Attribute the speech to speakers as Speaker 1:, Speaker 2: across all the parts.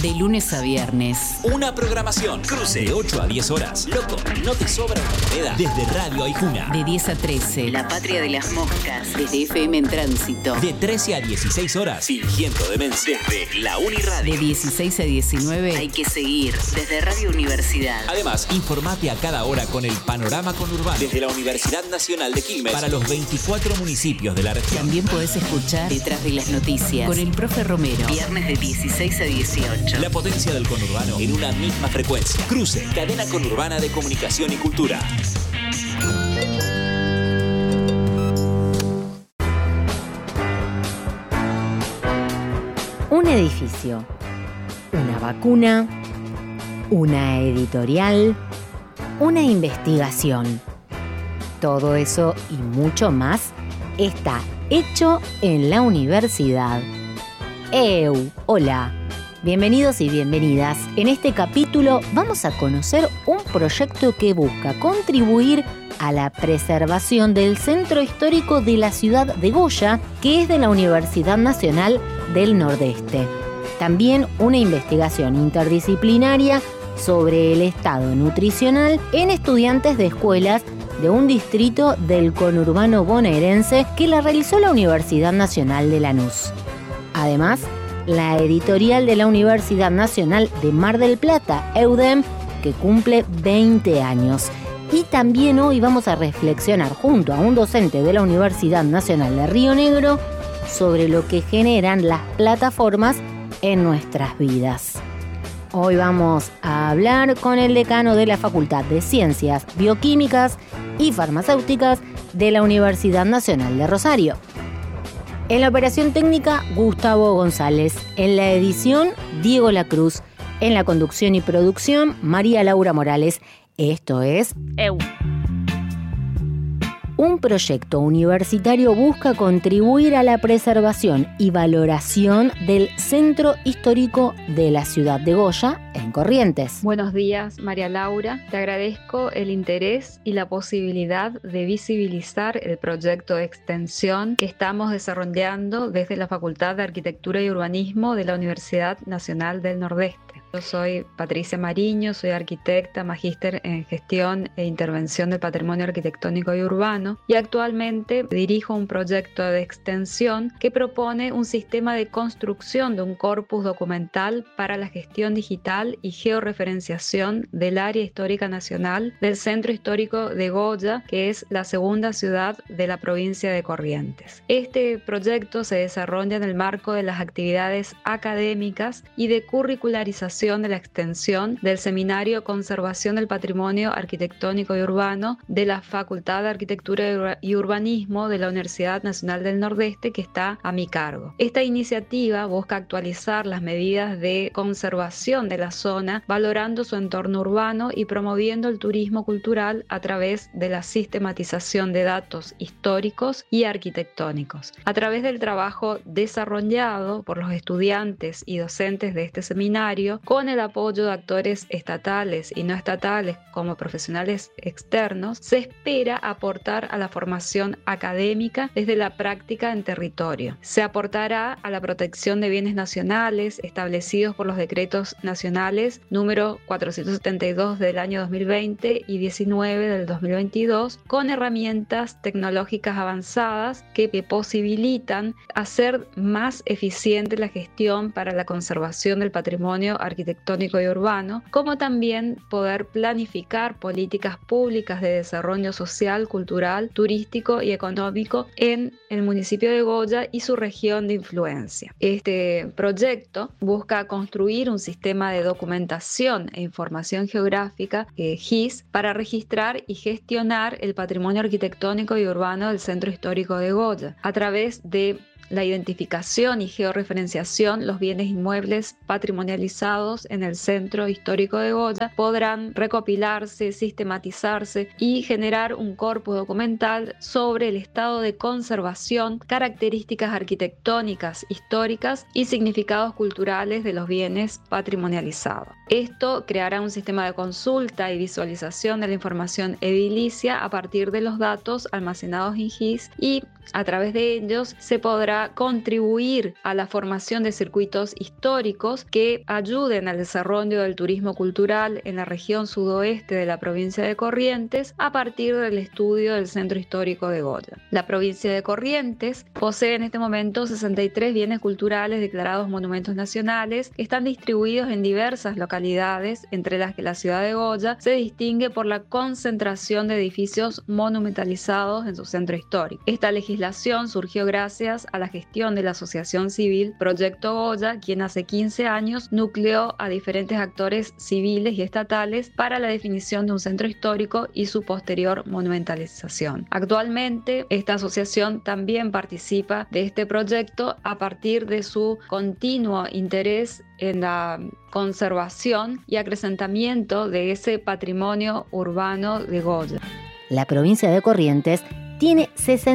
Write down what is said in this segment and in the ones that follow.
Speaker 1: De lunes a viernes.
Speaker 2: Una programación. Cruce de 8 a 10 horas. Loco, no te sobra una moneda. Desde Radio Aijuna.
Speaker 1: De 10 a 13. La patria de las moscas. Desde FM en Tránsito.
Speaker 2: De 13 a 16 horas. Fingiendo demencia. Desde la Uniradio.
Speaker 1: De 16 a 19. Hay que seguir. Desde Radio Universidad.
Speaker 2: Además, informate a cada hora con el panorama conurbano. Desde la Universidad Nacional de Quilmes. Para los 24 municipios de la región.
Speaker 1: También podés escuchar Detrás de las Noticias. Con el profe Romero. Viernes de 16 a 18.
Speaker 2: La potencia del conurbano en una misma frecuencia. Cruce, cadena conurbana de comunicación y cultura.
Speaker 3: Un edificio, una vacuna, una editorial, una investigación. Todo eso y mucho más está hecho en la universidad. Hola. Bienvenidos y bienvenidas. En este capítulo vamos a conocer un proyecto que busca contribuir a la preservación del centro histórico de la ciudad de Goya, que es de la Universidad Nacional del Nordeste. También una investigación interdisciplinaria sobre el estado nutricional en estudiantes de escuelas de un distrito del conurbano bonaerense que la realizó la Universidad Nacional de Lanús. Además, la editorial de la Universidad Nacional de Mar del Plata, EUDEM, que cumple 20 años. Y también hoy vamos a reflexionar junto a un docente de la Universidad Nacional de Río Negro sobre lo que generan las plataformas en nuestras vidas. Hoy vamos a hablar con el decano de la Facultad de Ciencias Bioquímicas y Farmacéuticas de la Universidad Nacional de Rosario. En la operación técnica, Gustavo González. En la edición, Diego Lacruz. En la conducción y producción, María Laura Morales. Esto es Un proyecto universitario busca contribuir a la preservación y valoración del centro histórico de la ciudad de Goya, en Corrientes.
Speaker 4: Buenos días, María Laura. Te agradezco el interés y la posibilidad de visibilizar el proyecto de extensión que estamos desarrollando desde la Facultad de Arquitectura y Urbanismo de la Universidad Nacional del Nordeste. Yo soy Patricia Mariño, soy arquitecta, magíster en gestión e intervención del patrimonio arquitectónico y urbano y actualmente dirijo un proyecto de extensión que propone un sistema de construcción de un corpus documental para la gestión digital y georreferenciación del área histórica nacional del centro histórico de Goya, que es la segunda ciudad de la provincia de Corrientes. Este proyecto se desarrolla en el marco de las actividades académicas y de curricularización de la extensión del Seminario Conservación del Patrimonio Arquitectónico y Urbano de la Facultad de Arquitectura y Urbanismo de la Universidad Nacional del Nordeste, que está a mi cargo. Esta iniciativa busca actualizar las medidas de conservación de la zona, valorando su entorno urbano y promoviendo el turismo cultural a través de la sistematización de datos históricos y arquitectónicos. A través del trabajo desarrollado por los estudiantes y docentes de este seminario, con el apoyo de actores estatales y no estatales como profesionales externos, se espera aportar a la formación académica desde la práctica en territorio. Se aportará a la protección de bienes nacionales establecidos por los decretos nacionales número 472 del año 2020 y 19 del 2022, con herramientas tecnológicas avanzadas que posibilitan hacer más eficiente la gestión para la conservación del patrimonio arquitectónico y urbano, como también poder planificar políticas públicas de desarrollo social, cultural, turístico y económico en el municipio de Goya y su región de influencia. Este proyecto busca construir un sistema de documentación e información geográfica, GIS, para registrar y gestionar el patrimonio arquitectónico y urbano del centro histórico de Goya, a través de la identificación y georreferenciación. Los bienes inmuebles patrimonializados en el centro histórico de Goya podrán recopilarse, sistematizarse y generar un corpus documental sobre el estado de conservación, características arquitectónicas, históricas y significados culturales de los bienes patrimonializados. Esto creará un sistema de consulta y visualización de la información edilicia a partir de los datos almacenados en GIS y A través de ellos se podrá contribuir a la formación de circuitos históricos que ayuden al desarrollo del turismo cultural en la región sudoeste de la provincia de Corrientes a partir del estudio del Centro Histórico de Goya. La provincia de Corrientes posee en este momento 63 bienes culturales declarados monumentos nacionales que están distribuidos en diversas localidades, entre las que la ciudad de Goya se distingue por la concentración de edificios monumentalizados en su centro histórico. Esta legislación surgió gracias a la gestión de la asociación civil Proyecto Goya, quien hace 15 años nucleó a diferentes actores civiles y estatales para la definición de un centro histórico y su posterior monumentalización. Actualmente, esta asociación también participa de este proyecto a partir de su continuo interés en la conservación y acrecentamiento de ese patrimonio urbano de Goya.
Speaker 3: La provincia de Corrientes tiene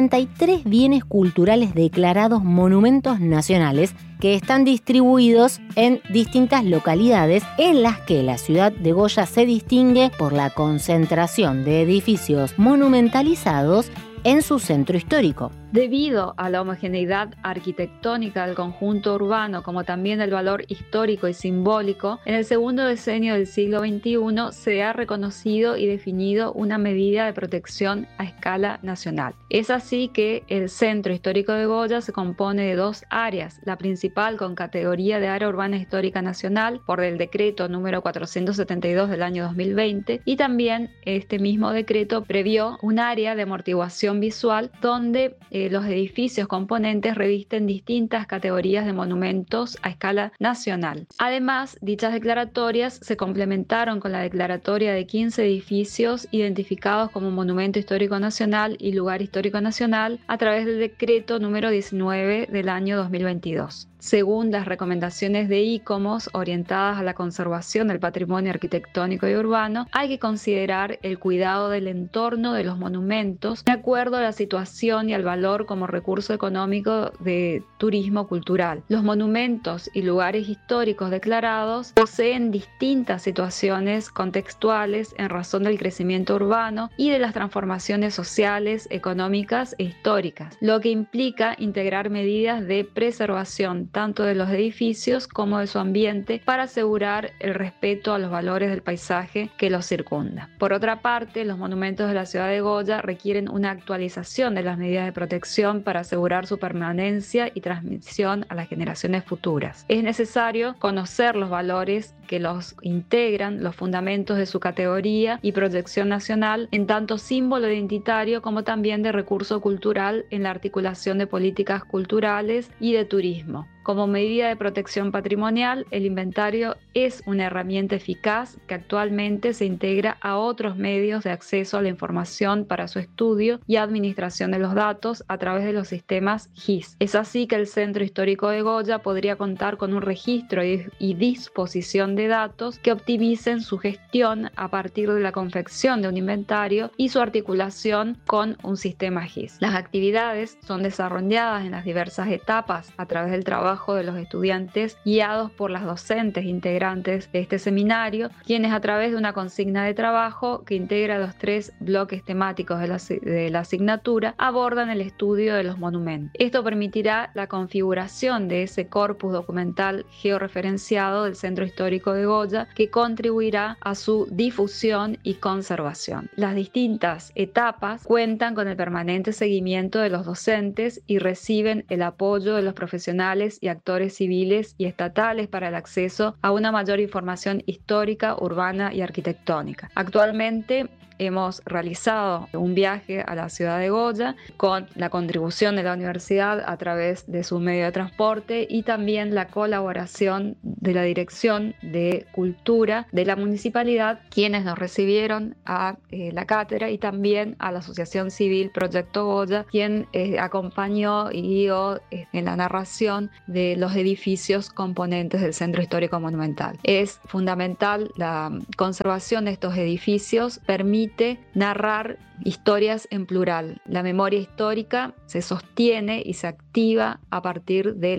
Speaker 3: 63 bienes culturales declarados monumentos nacionales que están distribuidos en distintas localidades en las que la ciudad de Goya se distingue por la concentración de edificios monumentalizados en su centro histórico.
Speaker 4: Debido a la homogeneidad arquitectónica del conjunto urbano, como también el valor histórico y simbólico, en el segundo decenio del siglo XXI se ha reconocido y definido una medida de protección a escala nacional. Es así que el Centro Histórico de Goya se compone de dos áreas, la principal con categoría de Área Urbana Histórica Nacional por el decreto número 472 del año 2020, y también este mismo decreto previó un área de amortiguación visual donde los edificios componentes revisten distintas categorías de monumentos a escala nacional. Además, dichas declaratorias se complementaron con la declaratoria de 15 edificios identificados como Monumento Histórico Nacional y Lugar Histórico Nacional a través del decreto número 19 del año 2022. Según las recomendaciones de ICOMOS orientadas a la conservación del patrimonio arquitectónico y urbano, hay que considerar el cuidado del entorno de los monumentos de acuerdo a la situación y al valor como recurso económico de turismo cultural. Los monumentos y lugares históricos declarados poseen distintas situaciones contextuales en razón del crecimiento urbano y de las transformaciones sociales, económicas e históricas, lo que implica integrar medidas de preservación tanto de los edificios como de su ambiente para asegurar el respeto a los valores del paisaje que los circunda. Por otra parte, los monumentos de la ciudad de Goya requieren una actualización de las medidas de protección para asegurar su permanencia y transmisión a las generaciones futuras. Es necesario conocer los valores que los integran, los fundamentos de su categoría y proyección nacional, en tanto símbolo identitario como también de recurso cultural en la articulación de políticas culturales y de turismo. Como medida de protección patrimonial, el inventario es una herramienta eficaz que actualmente se integra a otros medios de acceso a la información para su estudio y administración de los datos a través de los sistemas GIS. Es así que el Centro Histórico de Goya podría contar con un registro y disposición de datos que optimicen su gestión a partir de la confección de un inventario y su articulación con un sistema GIS. Las actividades son desarrolladas en las diversas etapas a través del trabajo de los estudiantes guiados por las docentes integrantes de este seminario, quienes a través de una consigna de trabajo que integra los 3 bloques temáticos de la asignatura abordan el estudio de los monumentos. Esto permitirá la configuración de ese corpus documental georreferenciado del Centro Histórico de Goya que contribuirá a su difusión y conservación. Las distintas etapas cuentan con el permanente seguimiento de los docentes y reciben el apoyo de los profesionales y actores civiles y estatales para el acceso a una mayor información histórica, urbana y arquitectónica. Actualmente hemos realizado un viaje a la ciudad de Goya con la contribución de la universidad a través de su medio de transporte y también la colaboración de la Dirección de Cultura de la Municipalidad, quienes nos recibieron a la cátedra, y también a la Asociación Civil Proyecto Goya, quien acompañó y guió en la narración de los edificios componentes del Centro Histórico Monumental. Es fundamental la conservación de estos edificios, permite narrar historias en plural. La memoria histórica se sostiene y se activa a partir de la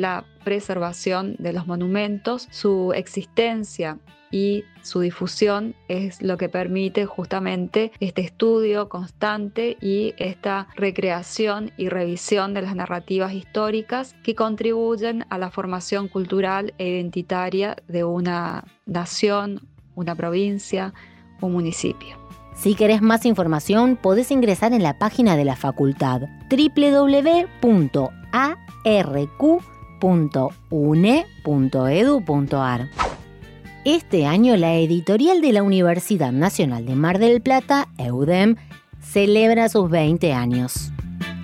Speaker 4: preservación de los monumentos. Su existencia y su difusión es lo que permite justamente este estudio constante y esta recreación y revisión de las narrativas históricas que contribuyen a la formación cultural e identitaria de una nación, una provincia, un municipio.
Speaker 3: Si querés más información, podés ingresar en la página de la facultad www.arq.une.edu.ar. Este año la editorial de la Universidad Nacional de Mar del Plata, EUDEM, celebra sus 20 años.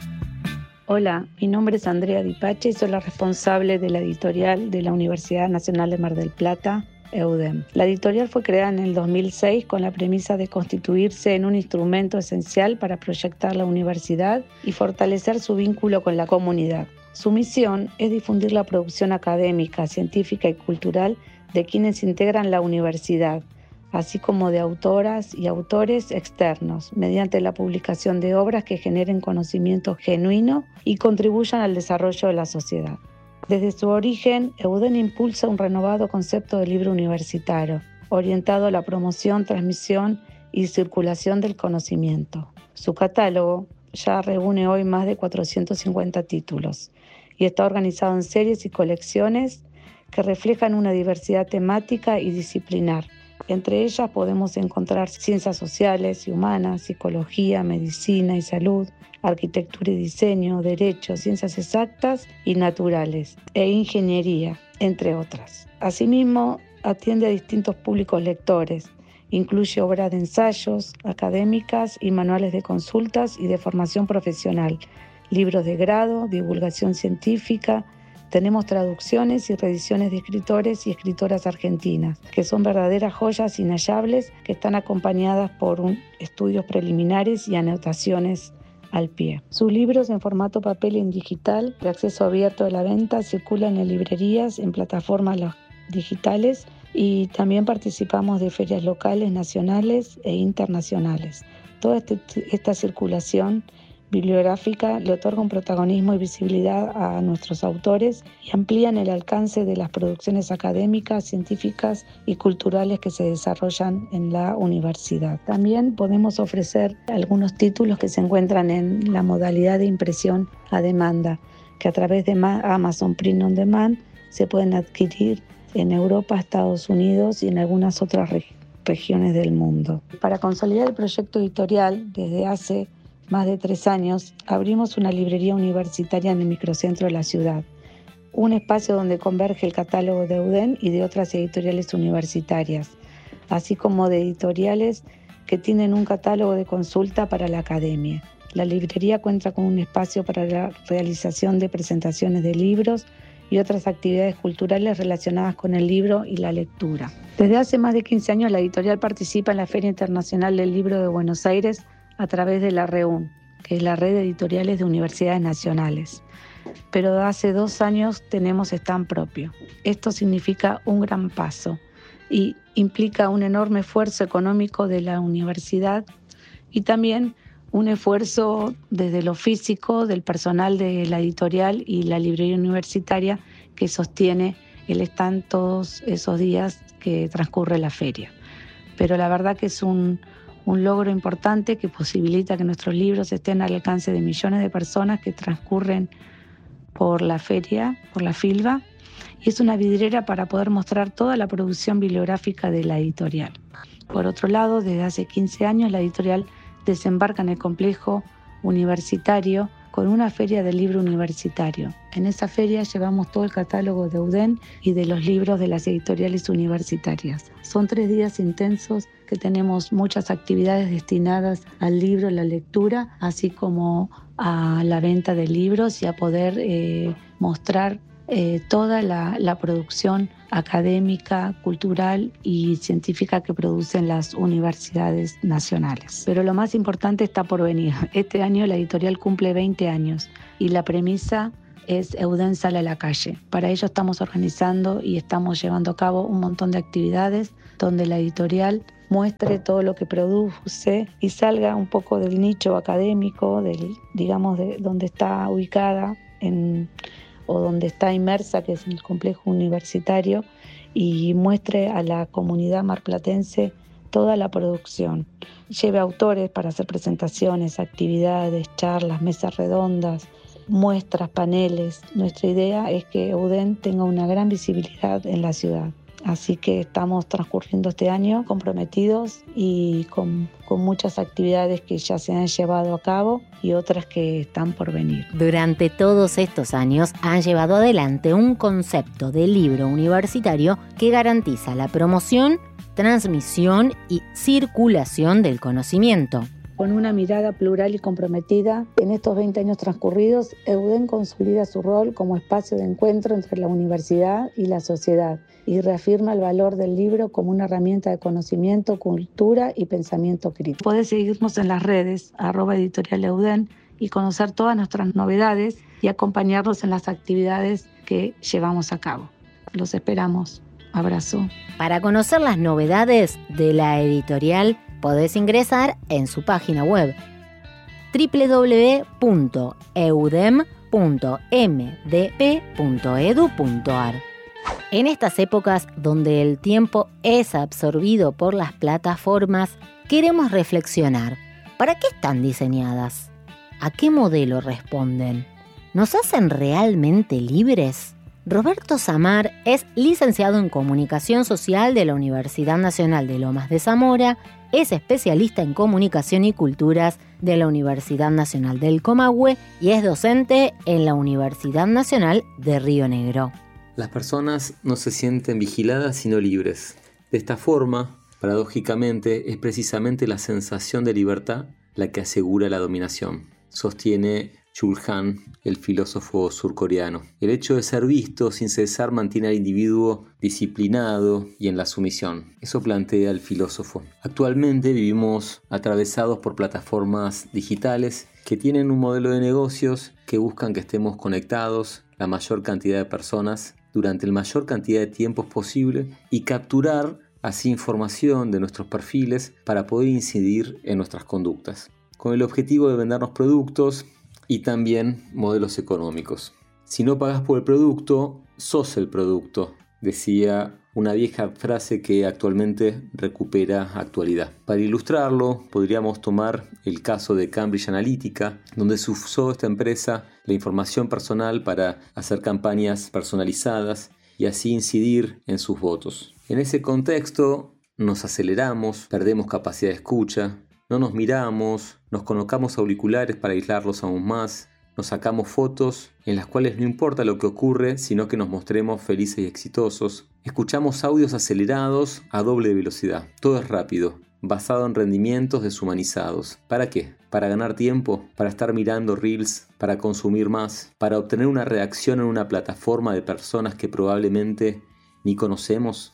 Speaker 5: Hola, mi nombre es Andrea Di Pace y soy la responsable de la editorial de la Universidad Nacional de Mar del Plata, EUDEM. La editorial fue creada en el 2006 con la premisa de constituirse en un instrumento esencial para proyectar la universidad y fortalecer su vínculo con la comunidad. Su misión es difundir la producción académica, científica y cultural de quienes integran la universidad, así como de autoras y autores externos, mediante la publicación de obras que generen conocimiento genuino y contribuyan al desarrollo de la sociedad. Desde su origen, EUDEM impulsa un renovado concepto de libro universitario, orientado a la promoción, transmisión y circulación del conocimiento. Su catálogo ya reúne hoy más de 450 títulos y está organizado en series y colecciones que reflejan una diversidad temática y disciplinar. Entre ellas podemos encontrar ciencias sociales y humanas, psicología, medicina y salud, arquitectura y diseño, derecho, ciencias exactas y naturales e ingeniería, entre otras. Asimismo, atiende a distintos públicos lectores. Incluye obras de ensayos, académicas y manuales de consultas y de formación profesional, libros de grado, divulgación científica. Tenemos traducciones y reediciones de escritores y escritoras argentinas, que son verdaderas joyas inhallables que están acompañadas por estudios preliminares y anotaciones al pie. Sus libros en formato papel y en digital, de acceso abierto a la venta, circulan en librerías, en plataformas digitales y también participamos de ferias locales, nacionales e internacionales. Toda esta circulación bibliográfica le otorga un protagonismo y visibilidad a nuestros autores y amplían el alcance de las producciones académicas, científicas y culturales que se desarrollan en la universidad. También podemos ofrecer algunos títulos que se encuentran en la modalidad de impresión a demanda, que a través de Amazon Print on Demand se pueden adquirir en Europa, Estados Unidos y en algunas otras regiones del mundo. Para consolidar el proyecto editorial, desde hace más de 3 años, abrimos una librería universitaria en el microcentro de la ciudad, un espacio donde converge el catálogo de EUDEM y de otras editoriales universitarias, así como de editoriales que tienen un catálogo de consulta para la academia. La librería cuenta con un espacio para la realización de presentaciones de libros y otras actividades culturales relacionadas con el libro y la lectura. Desde hace más de 15 años, la editorial participa en la Feria Internacional del Libro de Buenos Aires a través de la REUN, que es la red de editoriales de universidades nacionales. Pero hace 2 años tenemos stand propio. Esto significa un gran paso y implica un enorme esfuerzo económico de la universidad y también un esfuerzo desde lo físico del personal de la editorial y la librería universitaria que sostiene el stand todos esos días que transcurre la feria. Pero la verdad que es un logro importante que posibilita que nuestros libros estén al alcance de millones de personas que transcurren por la feria, por la FILBA, y es una vidriera para poder mostrar toda la producción bibliográfica de la editorial. Por otro lado, desde hace 15 años la editorial desembarca en el complejo universitario con una feria del libro universitario. En esa feria llevamos todo el catálogo de EUDEM y de los libros de las editoriales universitarias. Son 3 días intensos que tenemos muchas actividades destinadas al libro, la lectura, así como a la venta de libros y a poder mostrar toda la producción académica, cultural y científica que producen las universidades nacionales. Pero lo más importante está por venir. Este año la editorial cumple 20 años y la premisa es EUDEM sale a la calle. Para ello estamos organizando y estamos llevando a cabo un montón de actividades donde la editorial muestre todo lo que produce y salga un poco del nicho académico, de donde está ubicada en o donde está inmersa, que es en el complejo universitario, y muestre a la comunidad marplatense toda la producción. Lleve autores para hacer presentaciones, actividades, charlas, mesas redondas, muestras, paneles. Nuestra idea es que EUDEN tenga una gran visibilidad en la ciudad. Así que estamos transcurriendo este año comprometidos y con muchas actividades que ya se han llevado a cabo y otras que están por venir.
Speaker 3: Durante todos estos años han llevado adelante un concepto de libro universitario que garantiza la promoción, transmisión y circulación del conocimiento.
Speaker 5: Con una mirada plural y comprometida, en estos 20 años transcurridos, EUDEN consolida su rol como espacio de encuentro entre la universidad y la sociedad y reafirma el valor del libro como una herramienta de conocimiento, cultura y pensamiento crítico. Podés seguirnos en las redes, @editorialeuden, y conocer todas nuestras novedades y acompañarnos en las actividades que llevamos a cabo. Los esperamos. Abrazo.
Speaker 3: Para conocer las novedades de la editorial, podés ingresar en su página web www.eudem.mdp.edu.ar. En estas épocas donde el tiempo es absorbido por las plataformas, queremos reflexionar. ¿Para qué están diseñadas? ¿A qué modelo responden? ¿Nos hacen realmente libres? Roberto Samar es licenciado en Comunicación Social de la Universidad Nacional de Lomas de Zamora, es especialista en Comunicación y Culturas de la Universidad Nacional del Comahue y es docente en la Universidad Nacional de Río Negro.
Speaker 6: Las personas no se sienten vigiladas sino libres. De esta forma, paradójicamente, es precisamente la sensación de libertad la que asegura la dominación, sostiene Chul Han, el filósofo surcoreano. El hecho de ser visto sin cesar mantiene al individuo disciplinado y en la sumisión. Eso plantea el filósofo. Actualmente vivimos atravesados por plataformas digitales que tienen un modelo de negocios que buscan que estemos conectados la mayor cantidad de personas durante la mayor cantidad de tiempos posible y capturar así información de nuestros perfiles para poder incidir en nuestras conductas, con el objetivo de vendernos productos y también modelos económicos. Si no pagas por el producto, sos el producto, decía una vieja frase que actualmente recupera actualidad. Para ilustrarlo, podríamos tomar el caso de Cambridge Analytica, donde se usó esta empresa la información personal para hacer campañas personalizadas y así incidir en sus votos. En ese contexto, nos aceleramos, perdemos capacidad de escucha, no nos miramos, nos colocamos auriculares para aislarlos aún más, nos sacamos fotos en las cuales no importa lo que ocurre, sino que nos mostremos felices y exitosos. Escuchamos audios acelerados a doble velocidad. Todo es rápido, basado en rendimientos deshumanizados. ¿Para qué? ¿Para ganar tiempo? ¿Para estar mirando reels? ¿Para consumir más? ¿Para obtener una reacción en una plataforma de personas que probablemente ni conocemos?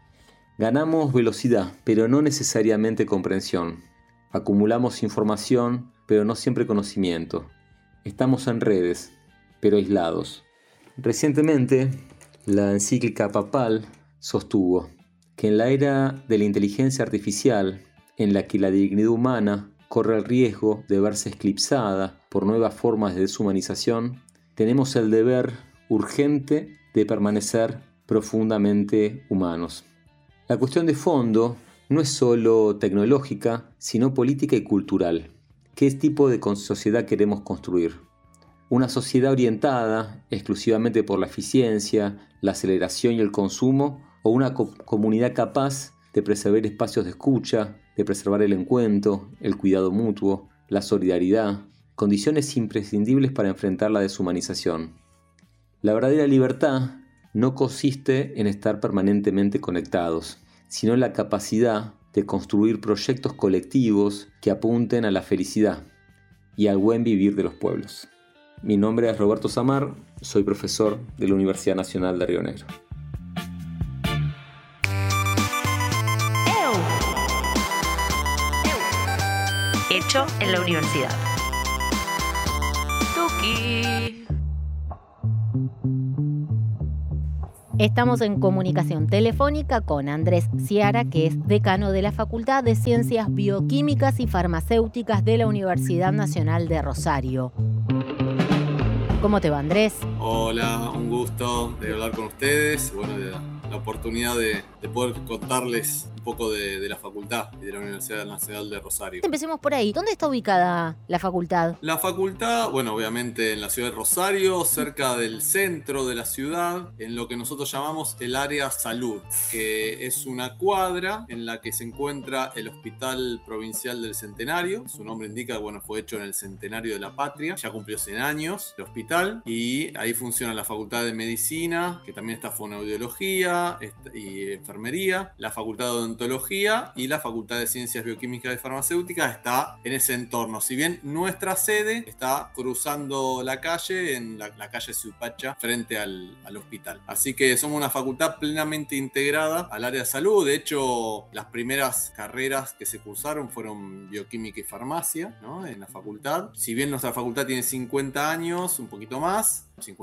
Speaker 6: Ganamos velocidad, pero no necesariamente comprensión. Acumulamos información, pero no siempre conocimiento. Estamos en redes, pero aislados. Recientemente, la encíclica papal sostuvo que en la era de la inteligencia artificial, en la que la dignidad humana corre el riesgo de verse eclipsada por nuevas formas de deshumanización, tenemos el deber urgente de permanecer profundamente humanos. La cuestión de fondo no es solo tecnológica, sino política y cultural. ¿Qué tipo de sociedad queremos construir? ¿Una sociedad orientada exclusivamente por la eficiencia, la aceleración y el consumo? ¿O una comunidad capaz de preservar espacios de escucha, de preservar el encuentro, el cuidado mutuo, la solidaridad, condiciones imprescindibles para enfrentar la deshumanización? La verdadera libertad no consiste en estar permanentemente conectados, sino en la capacidad de construir proyectos colectivos que apunten a la felicidad y al buen vivir de los pueblos. Mi nombre es Roberto Samar, soy profesor de la Universidad Nacional de Río Negro.
Speaker 1: Hecho en la universidad. Tuki.
Speaker 3: Estamos en comunicación telefónica con Andrés Ciara, que es decano de la Facultad de Ciencias Bioquímicas y Farmacéuticas de la Universidad Nacional de Rosario. ¿Cómo te va, Andrés?
Speaker 7: Hola, un gusto de hablar con ustedes. Bueno, de la oportunidad de poder contarles un poco de la facultad y de la Universidad Nacional de Rosario.
Speaker 3: Empecemos por ahí. ¿Dónde está ubicada la facultad?
Speaker 7: La facultad, bueno, obviamente en la ciudad de Rosario, cerca del centro de la ciudad, en lo que nosotros llamamos el área salud, que es una cuadra en la que se encuentra el Hospital Provincial del Centenario. Su nombre indica, bueno, fue hecho en el Centenario de la Patria, ya cumplió 100 años el hospital, y ahí funciona la Facultad de Medicina, que también está Fonoaudiología y Enfermería, la Facultad de Odontología y la Facultad de Ciencias Bioquímicas y Farmacéuticas está en ese entorno. Si bien nuestra sede está cruzando la calle, en la calle Suipacha, frente al hospital. Así que somos una facultad plenamente integrada al área de salud. De hecho, las primeras carreras que se cursaron fueron Bioquímica y Farmacia, ¿no? En la facultad. Si bien nuestra facultad tiene 50 años, un poquito más,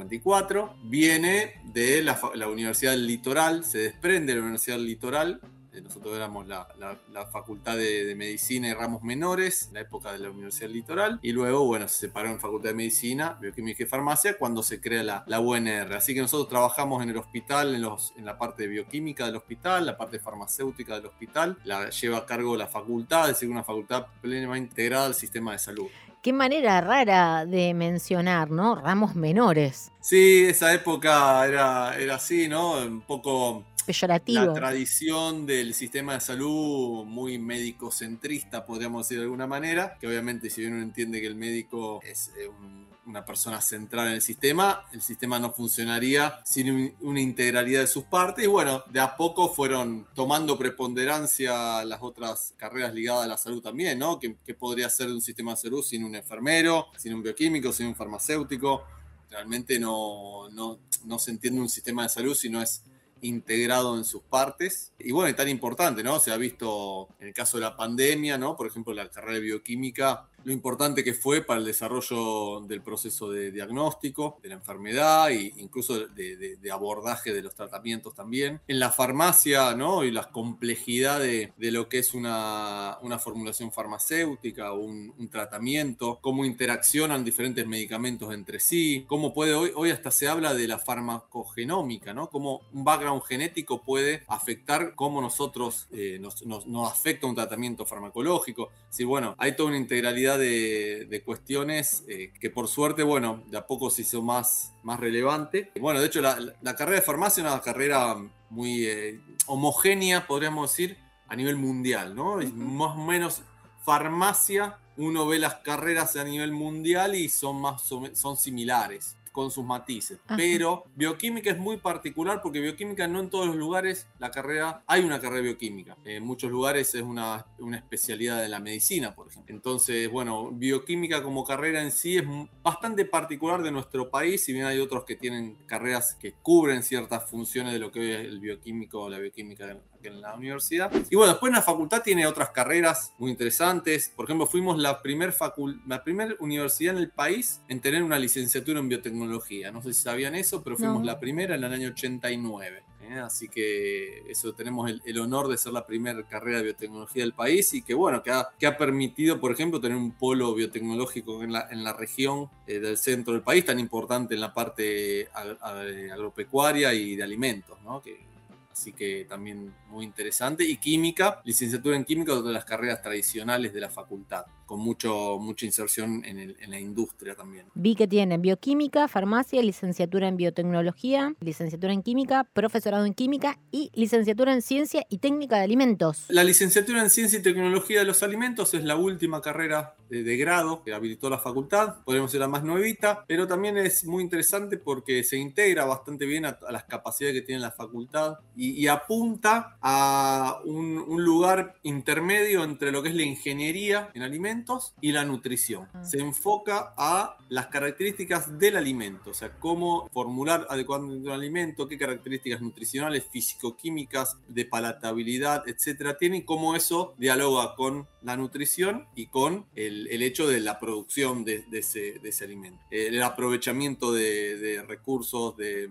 Speaker 7: 54, viene de la Universidad del Litoral, se desprende de la Universidad del Litoral. Nosotros éramos la facultad de medicina y ramos menores en la época de la Universidad del Litoral, y luego, bueno, se separó en facultad de medicina, bioquímica y farmacia cuando se crea la UNR. Así que nosotros trabajamos en el hospital, en la parte de bioquímica del hospital, la parte farmacéutica del hospital, la lleva a cargo la facultad, es decir, una facultad plenamente integrada al sistema de salud.
Speaker 3: Qué manera rara de mencionar, ¿no? Ramos menores.
Speaker 7: Sí, esa época era así, ¿no? Un poco
Speaker 3: peyorativo.
Speaker 7: La tradición del sistema de salud muy médico-centrista, podríamos decir de alguna manera, que obviamente si bien uno entiende que el médico es una persona central en el sistema no funcionaría sin una integralidad de sus partes. Y bueno, de a poco fueron tomando preponderancia las otras carreras ligadas a la salud también, ¿no? ¿Qué podría ser de un sistema de salud sin un enfermero, sin un bioquímico, sin un farmacéutico? Realmente no se entiende un sistema de salud si no es integrado en sus partes. Y bueno, es tan importante, ¿no? Se ha visto en el caso de la pandemia, ¿no? Por ejemplo, la carrera de bioquímica, lo importante que fue para el desarrollo del proceso de diagnóstico de la enfermedad e incluso de abordaje de los tratamientos también. En la farmacia, ¿no? Y la complejidad de lo que es una formulación farmacéutica o un tratamiento, cómo interaccionan diferentes medicamentos entre sí, cómo puede hoy hasta se habla de la farmacogenómica, ¿no? Cómo un background genético puede afectar cómo nosotros nos afecta un tratamiento farmacológico. Sí, bueno, hay toda una integralidad de cuestiones que por suerte, bueno, de a poco se hizo más relevante. Bueno, de hecho la carrera de farmacia es una carrera muy homogénea, podríamos decir, a nivel mundial, ¿no? Es más o menos farmacia, uno ve las carreras a nivel mundial y son similares, con sus matices. Ajá. Pero bioquímica es muy particular porque bioquímica no en todos los lugares hay una carrera de bioquímica. En muchos lugares es una especialidad de la medicina, por ejemplo. Entonces, bueno, bioquímica como carrera en sí es bastante particular de nuestro país, si bien hay otros que tienen carreras que cubren ciertas funciones de lo que hoy es el bioquímico o la bioquímica en la universidad. Y bueno, después en la facultad tiene otras carreras muy interesantes. Por ejemplo, fuimos la primera universidad en el país en tener una licenciatura en biotecnología. No sé si sabían eso, pero fuimos la primera en el año 89. Así que eso, tenemos el honor de ser la primera carrera de biotecnología del país y que bueno, que ha permitido, por ejemplo, tener un polo biotecnológico en la región del centro del país, tan importante en la parte agropecuaria y de alimentos, ¿no? Así que también muy interesante. Y química, licenciatura en química, una de las carreras tradicionales de la facultad, con mucha inserción en la industria también.
Speaker 3: Vi que tienen bioquímica, farmacia, licenciatura en biotecnología, licenciatura en química, profesorado en química y licenciatura en ciencia y técnica de alimentos.
Speaker 7: La licenciatura en ciencia y tecnología de los alimentos es la última carrera de grado que habilitó la facultad. Podríamos ser la más nuevita, pero también es muy interesante porque se integra bastante bien a las capacidades que tiene la facultad y apunta a un lugar intermedio entre lo que es la ingeniería en alimentos y la nutrición. Se enfoca a las características del alimento, o sea, cómo formular adecuadamente un alimento, qué características nutricionales, físico-químicas, de palatabilidad, etcétera, tiene, y cómo eso dialoga con la nutrición y con el hecho de la producción de ese alimento. El aprovechamiento de recursos, de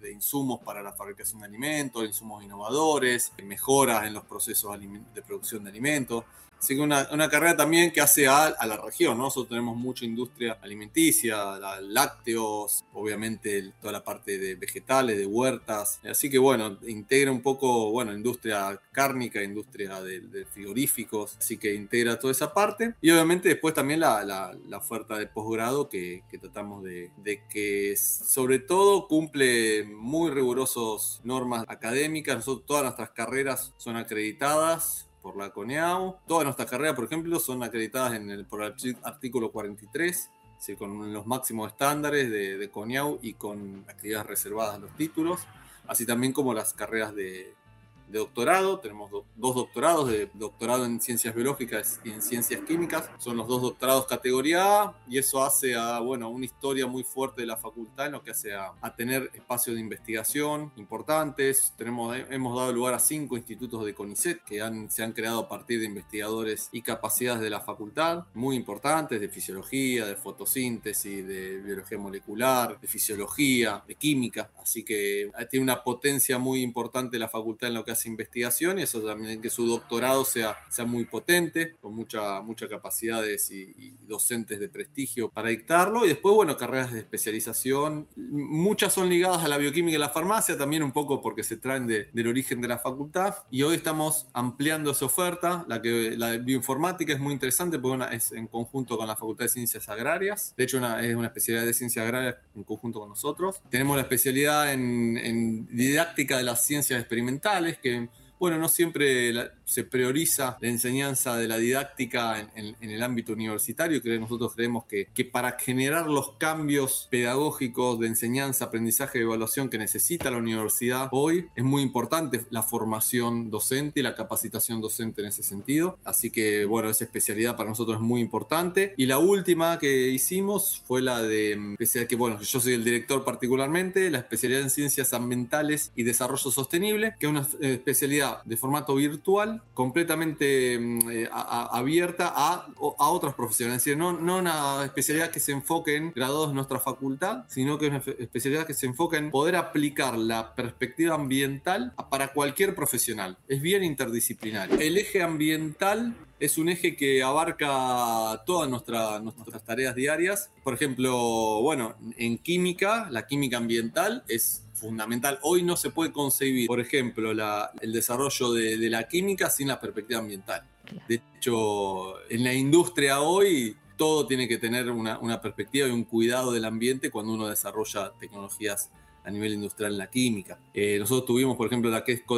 Speaker 7: de insumos para la fabricación de alimentos, insumos innovadores, mejoras en los procesos de producción de alimentos. Así que una carrera también que hace a la región, ¿no? Nosotros tenemos mucha industria alimenticia, lácteos, obviamente toda la parte de vegetales, de huertas. Así que bueno, integra un poco, bueno, industria cárnica, industria de frigoríficos, así que integra toda esa parte. Y obviamente después también la oferta de posgrado que tratamos de que sobre todo cumple muy rigurosos normas académicas. Nosotros todas nuestras carreras son acreditadas por la CONEAU. Todas nuestras carreras, por ejemplo, son acreditadas por el artículo 43, ¿sí? Con los máximos estándares de CONEAU y con actividades reservadas a los títulos, así también como las carreras de doctorado. Tenemos dos doctorados, doctorado en ciencias biológicas y en ciencias químicas. Son los dos doctorados categoría A, y eso hace una historia muy fuerte de la facultad en lo que hace a tener espacios de investigación importantes. Hemos dado lugar a 5 institutos de CONICET que se han creado a partir de investigadores y capacidades de la facultad, muy importantes, de fisiología, de fotosíntesis, de biología molecular, de fisiología, de química. Así que tiene una potencia muy importante la facultad en lo que hace investigación, y eso también, que su doctorado sea muy potente, con muchas capacidades y docentes de prestigio para dictarlo. Y después, bueno, carreras de especialización, muchas son ligadas a la bioquímica y la farmacia, también un poco porque se traen del origen de la facultad, y hoy estamos ampliando esa oferta. La bioinformática es muy interesante porque es en conjunto con la Facultad de Ciencias Agrarias, de hecho es una especialidad de Ciencias Agrarias en conjunto con nosotros. Tenemos la especialidad en didáctica de las ciencias experimentales, que bueno, no siempre se prioriza la enseñanza de la didáctica en el ámbito universitario. Nosotros creemos que para generar los cambios pedagógicos de enseñanza, aprendizaje y evaluación que necesita la universidad hoy, es muy importante la formación docente y la capacitación docente en ese sentido. Así que, bueno, esa especialidad para nosotros es muy importante. Y la última que hicimos fue la de especialidad que, bueno, yo soy el director particularmente, la especialidad en Ciencias Ambientales y Desarrollo Sostenible, que es una especialidad de formato virtual, completamente abierta a otras profesiones. Es decir, no una especialidad que se enfoque en graduados de nuestra facultad, sino que es una especialidad que se enfoca en poder aplicar la perspectiva ambiental para cualquier profesional. Es bien interdisciplinario. El eje ambiental es un eje que abarca todas nuestras tareas diarias. Por ejemplo, bueno, en química, la química ambiental es fundamental. Hoy no se puede concebir, por ejemplo, el desarrollo de la química sin la perspectiva ambiental. De hecho, en la industria hoy todo tiene que tener una perspectiva y un cuidado del ambiente cuando uno desarrolla tecnologías a nivel industrial en la química. Nosotros tuvimos, por ejemplo,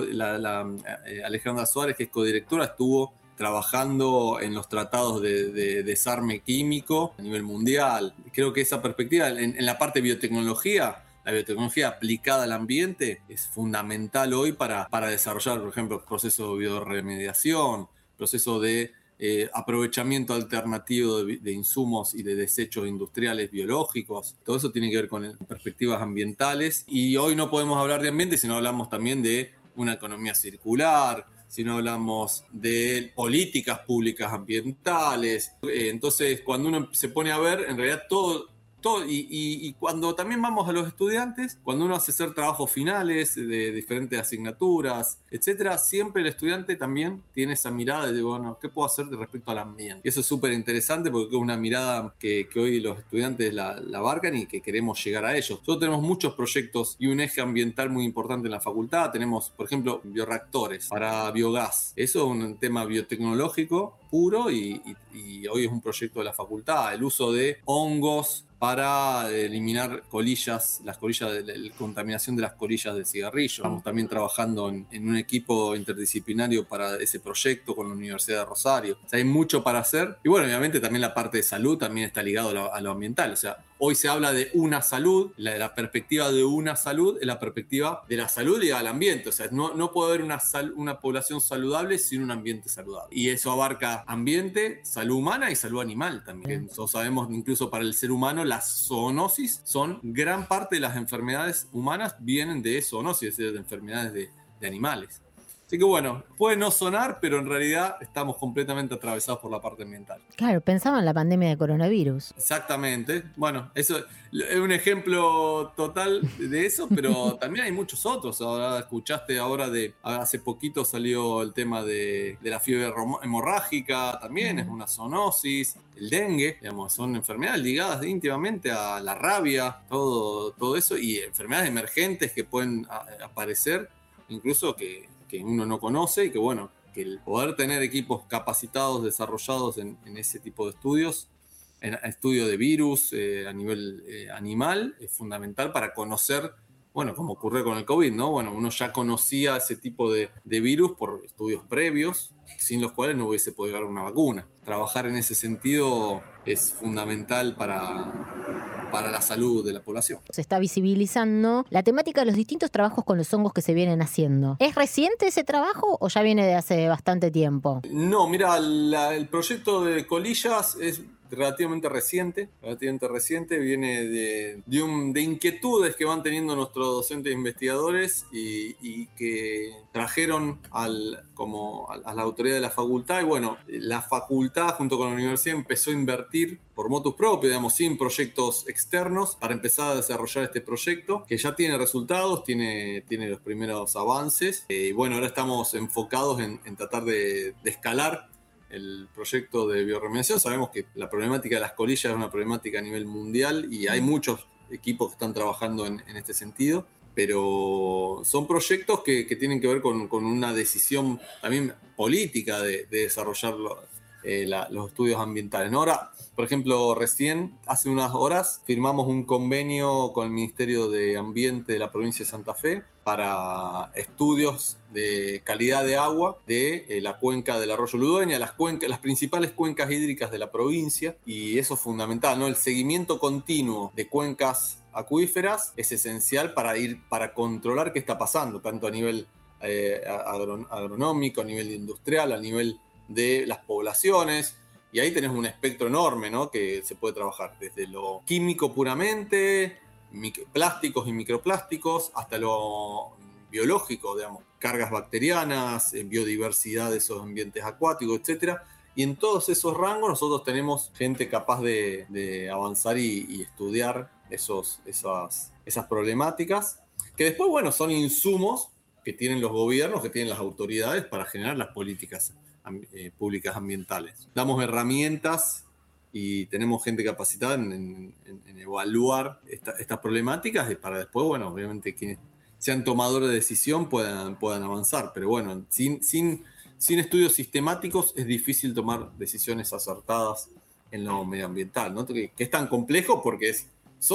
Speaker 7: Alejandra Suárez, que es codirectora, estuvo trabajando en los tratados de desarme químico a nivel mundial. Creo que esa perspectiva en la parte de biotecnología, la biotecnología aplicada al ambiente, es fundamental hoy para desarrollar, por ejemplo, procesos de bioremediación, procesos de aprovechamiento alternativo de insumos y de desechos industriales biológicos. Todo eso tiene que ver con perspectivas ambientales, y hoy no podemos hablar de ambiente si no hablamos también de una economía circular, si no hablamos de políticas públicas ambientales. Entonces, cuando uno se pone a ver, en realidad todo y cuando también vamos a los estudiantes, cuando uno hace hacer trabajos finales de diferentes asignaturas, etcétera, siempre el estudiante también tiene esa mirada de, bueno, ¿qué puedo hacer respecto al ambiente? Y eso es súper interesante porque es una mirada que hoy los estudiantes la abarcan y que queremos llegar a ellos. Nosotros tenemos muchos proyectos y un eje ambiental muy importante en la facultad. Tenemos, por ejemplo, bioreactores para biogás. Eso es un tema biotecnológico puro y hoy es un proyecto de la facultad. El uso de hongos para eliminar la contaminación de las colillas del cigarrillo. Estamos también trabajando en un equipo interdisciplinario para ese proyecto con la Universidad de Rosario. O sea, hay mucho para hacer. Y bueno, obviamente también la parte de salud también está ligado a lo ambiental. O sea, hoy se habla de una salud, la perspectiva de una salud es la perspectiva de la salud ligada al ambiente. O sea, no puede haber una población saludable sin un ambiente saludable. Y eso abarca ambiente, salud humana y salud animal también. Nosotros sabemos, incluso para el ser humano, las zoonosis son gran parte de las enfermedades humanas vienen de zoonosis, es decir, de enfermedades de animales. Así que bueno, puede no sonar, pero en realidad estamos completamente atravesados por la parte ambiental.
Speaker 3: Claro, pensaba en la pandemia de coronavirus.
Speaker 7: Exactamente. Bueno, eso es un ejemplo total de eso, pero también hay muchos otros. Ahora escuchaste hace poquito salió el tema de la fiebre hemorrágica, también es una zoonosis, el dengue, digamos, son enfermedades ligadas íntimamente a la rabia, todo eso, y enfermedades emergentes que pueden aparecer, incluso que uno no conoce, y que bueno, que el poder tener equipos capacitados, desarrollados en ese tipo de estudios, en estudio de virus a nivel animal, es fundamental para conocer, bueno, como ocurrió con el COVID, ¿no? Bueno, uno ya conocía ese tipo de virus por estudios previos, sin los cuales no hubiese podido llegar a una vacuna. Trabajar en ese sentido es fundamental para la salud de la población.
Speaker 3: Se está visibilizando la temática de los distintos trabajos con los hongos que se vienen haciendo. ¿Es reciente ese trabajo o ya viene de hace bastante tiempo?
Speaker 7: No, mira, el proyecto de colillas es relativamente reciente, viene de inquietudes que van teniendo nuestros docentes e investigadores y que trajeron a la autoridad de la facultad, y bueno, la facultad junto con la universidad empezó a invertir por motus propio, digamos, sin proyectos externos, para empezar a desarrollar este proyecto, que ya tiene resultados, tiene los primeros avances, y bueno, ahora estamos enfocados en tratar de escalar el proyecto de bioremediación. Sabemos que la problemática de las colillas es una problemática a nivel mundial y hay muchos equipos que están trabajando en este sentido, pero son proyectos que tienen que ver con una decisión también política de desarrollar los estudios ambientales, ¿no? Ahora, por ejemplo, recién, hace unas horas, firmamos un convenio con el Ministerio de Ambiente de la provincia de Santa Fe para estudios de calidad de agua de la cuenca del arroyo Ludueña, las principales cuencas hídricas de la provincia, y eso es fundamental, ¿no? El seguimiento continuo de cuencas acuíferas es esencial para controlar qué está pasando, tanto a nivel agronómico, a nivel industrial, a nivel de las poblaciones, y ahí tenés un espectro enorme, ¿no? Que se puede trabajar desde lo químico puramente, plásticos y microplásticos, hasta lo biológico, digamos, cargas bacterianas, biodiversidad de esos ambientes acuáticos, etc. Y en todos esos rangos nosotros tenemos gente capaz de avanzar y estudiar esas problemáticas, que después, bueno, son insumos que tienen los gobiernos, que tienen las autoridades para generar las políticas públicas ambientales. Damos herramientas y tenemos gente capacitada en evaluar estas problemáticas, para después, bueno, obviamente quienes sean tomadores de decisión puedan avanzar. Pero bueno, sin estudios sistemáticos es difícil tomar decisiones acertadas en lo medioambiental, ¿no? Que es tan complejo porque es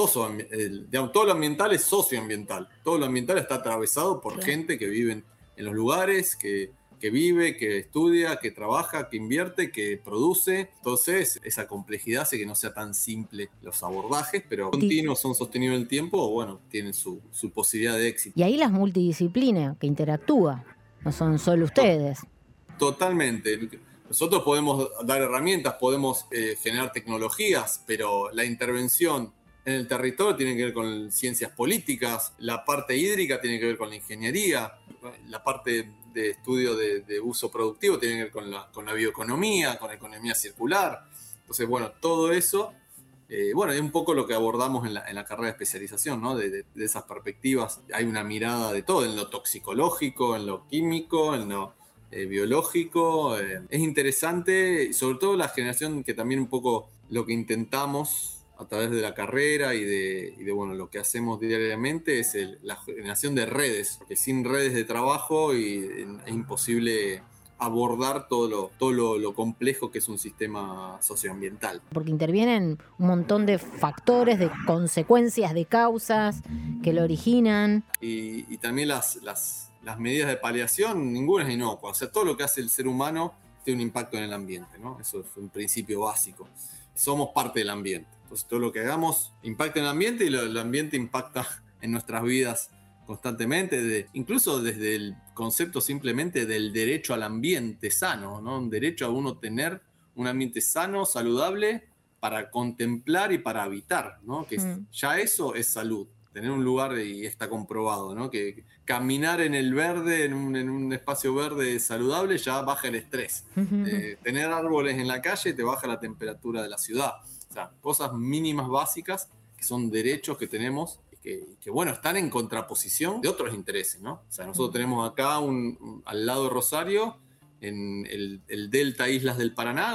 Speaker 7: digamos, todo lo ambiental es socioambiental. Todo lo ambiental está atravesado por gente que vive en los lugares, que vive, que estudia, que trabaja, que invierte, que produce. Entonces, esa complejidad hace que no sea tan simple los abordajes, pero continuos, son sostenibles en el tiempo, bueno, tienen su posibilidad de éxito.
Speaker 3: Y ahí las multidisciplinas que interactúan, no son solo ustedes.
Speaker 7: Totalmente. Nosotros podemos dar herramientas, podemos generar tecnologías, pero la intervención en el territorio tiene que ver con ciencias políticas, la parte hídrica tiene que ver con la ingeniería, la parte de estudio de uso productivo tiene que ver con la bioeconomía, con la economía circular. Entonces, bueno, todo eso, bueno, es un poco lo que abordamos en la carrera de especialización, ¿no? De esas perspectivas. Hay una mirada de todo, en lo toxicológico, en lo químico, en lo biológico. Es interesante, y sobre todo la generación, que también un poco lo que intentamos a través de la carrera y de bueno, lo que hacemos diariamente es la generación de redes, porque sin redes de trabajo es imposible abordar todo lo complejo que es un sistema socioambiental.
Speaker 3: Porque intervienen un montón de factores, de consecuencias, de causas que lo originan.
Speaker 7: Y también las medidas de paliación, ninguna es inocua. O sea, todo lo que hace el ser humano tiene un impacto en el ambiente, ¿no? Eso es un principio básico. Somos parte del ambiente. Entonces, todo lo que hagamos impacta en el ambiente, y el ambiente impacta en nuestras vidas constantemente, incluso desde el concepto simplemente del derecho al ambiente sano, ¿no? Un derecho a uno tener un ambiente sano, saludable, para contemplar y para habitar, ¿no? Que ya eso es salud. tener un lugar, y está comprobado, ¿no? Que caminar en el verde, en un espacio verde saludable, ya baja el estrés. Tener árboles en la calle te baja la temperatura de la ciudad. O sea, cosas mínimas básicas que son derechos que tenemos y que bueno, están en contraposición de otros intereses, ¿no? O sea, nosotros tenemos acá al lado de Rosario, en el delta Islas del Paraná,